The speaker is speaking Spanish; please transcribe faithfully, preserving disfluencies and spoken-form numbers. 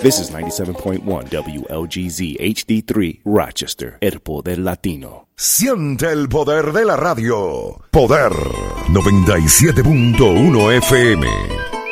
This is ninety-seven point one W L G Z H D three, Rochester, El Poder Latino. Siente el poder de la radio. Poder noventa y siete punto uno F M.